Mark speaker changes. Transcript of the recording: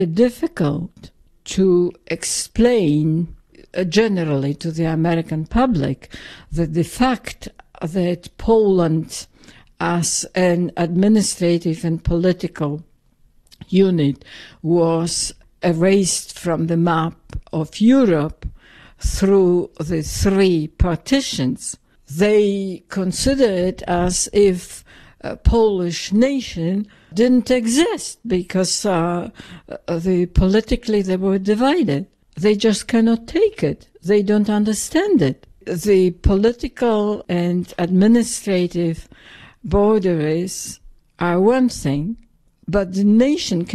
Speaker 1: difficult to explain generally to the American public that the fact that Poland as an administrative and political unit was erased from the map of Europe through the three partitions. They consider it as if a Polish nation didn't exist because politically they were divided. They just cannot take it. They don't understand it. The political and administrative boundaries are one thing, but the nation